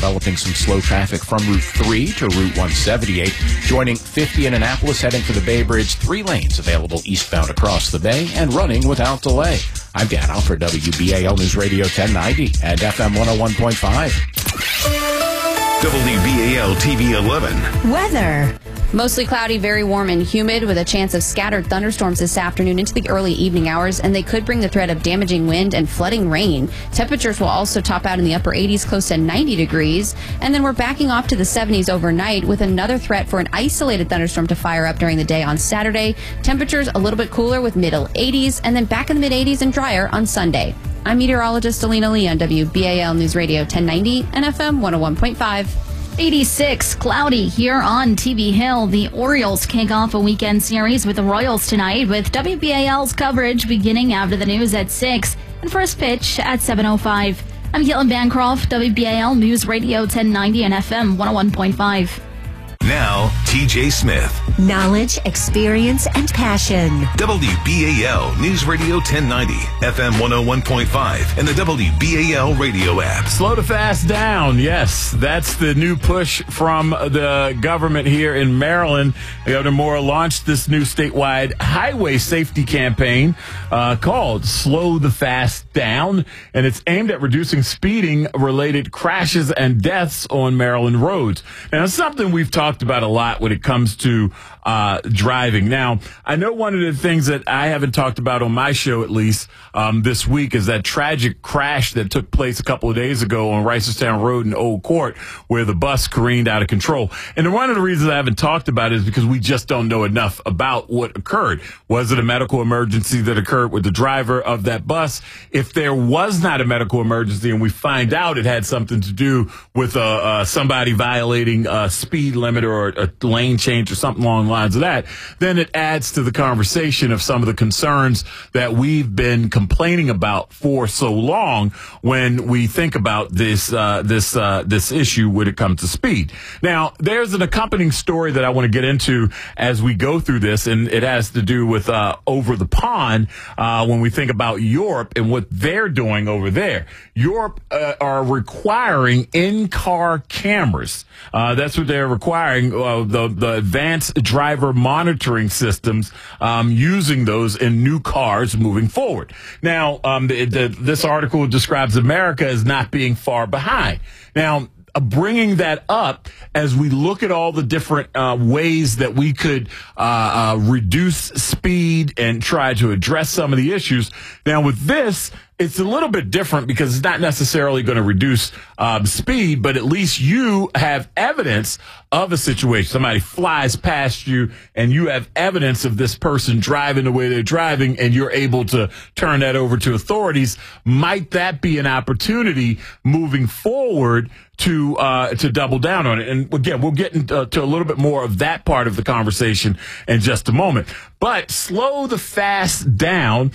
developing some slow traffic from Route 3 to Route 178. Joining 50 in Annapolis, heading for the Bay Bridge. 3 lanes available eastbound across the bay and running without delay. I'm Dan Alford, WBAL News Radio 1090 and FM 101.5. WBAL TV 11. Weather. Mostly cloudy, very warm and humid with a chance of scattered thunderstorms this afternoon into the early evening hours, and they could bring the threat of damaging wind and flooding rain. Temperatures will also top out in the upper 80s, close to 90 degrees. And then we're backing off to the 70s overnight with another threat for an isolated thunderstorm to fire up during the day on Saturday. Temperatures a little bit cooler with middle 80s, and then back in the mid 80s and drier on Sunday. I'm meteorologist Alina Lee on WBAL News Radio 1090 and FM 101.5. 86, cloudy here on TV Hill. The Orioles kick off a weekend series with the Royals tonight, with WBAL's coverage beginning after the news at 6 and first pitch at 7:05. I'm Caitlin Bancroft, WBAL News Radio 1090 and FM 101.5. Now, TJ Smith. Knowledge, experience, and passion. WBAL News Radio 1090, FM 101.5, and the WBAL radio app. Slow to fast down. Yes, that's the new push from the government here in Maryland. Governor Moore launched this new statewide highway safety campaign called Slow the Fast Down, and it's aimed at reducing speeding-related crashes and deaths on Maryland roads. Now, it's something we've talked about a lot when it comes to driving. Now, I know one of the things that I haven't talked about on my show, at least this week, is that tragic crash that took place a couple of days ago on Reisterstown Road in Old Court, where the bus careened out of control. And one of the reasons I haven't talked about it is because we just don't know enough about what occurred. Was it a medical emergency that occurred with the driver of that bus? If there was not a medical emergency and we find out it had something to do with somebody violating a speed limit or a lane change or something along the lines of that, then it adds to the conversation of some of the concerns that we've been complaining about for so long when we think about this issue when it comes to speed. Now, there's an accompanying story that I want to get into as we go through this, and it has to do with over the pond when we think about Europe and what they're doing over there. Europe are requiring in-car cameras. That's what they're requiring, the advanced driver monitoring systems, using those in new cars moving forward. Now, this article describes America as not being far behind. Now, bringing that up as we look at all the different ways that we could reduce speed and try to address some of the issues. Now, with this, it's a little bit different because it's not necessarily going to reduce speed, but at least you have evidence of a situation. Somebody flies past you and you have evidence of this person driving the way they're driving, and you're able to turn that over to authorities. Might that be an opportunity moving forward to double down on it? And again, we'll get into a little bit more of that part of the conversation in just a moment. But slow the fast down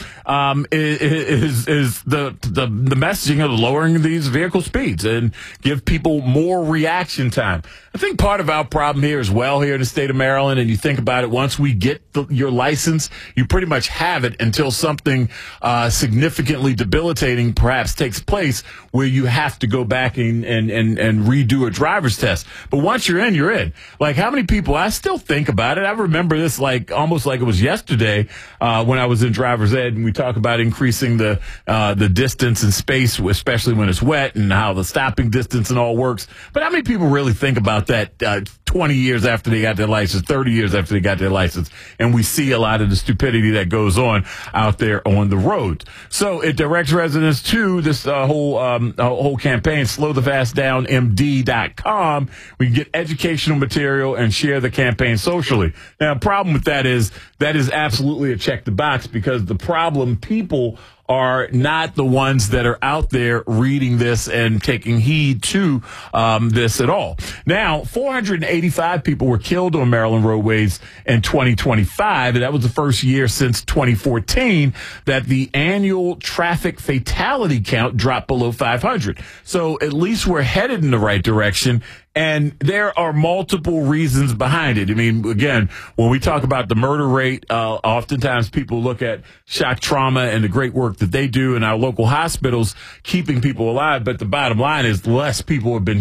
is the messaging of lowering these vehicle speeds and give people more reaction time. I think part of our problem here as well here in the state of Maryland, and you think about it, once we get your license, you pretty much have it until something significantly debilitating perhaps takes place where you have to go back and redo a driver's test. But once you're in, you're in. Like, how many people, I still think about it. I remember this almost like it was yesterday when I was in driver's ed, and we talk about increasing the distance and space, especially when it's wet, and how the stopping distance and all works. But how many people really think about that 20 years after they got their license, 30 years after they got their license? And we see a lot of the stupidity that goes on out there on the road. So it directs residents to this whole campaign, slowthefastdownmd.com. We can get educational material and share the campaign socially. Now, the problem with that is absolutely a check the box, because the problem, people are not the ones that are out there reading this and taking heed to this at all. Now, 485 people were killed on Maryland roadways in 2025, and that was the first year since 2014 that the annual traffic fatality count dropped below 500. So at least we're headed in the right direction. And there are multiple reasons behind it. I mean, again, when we talk about the murder rate, oftentimes people look at shock trauma and the great work that they do in our local hospitals, keeping people alive. But the bottom line is less people have been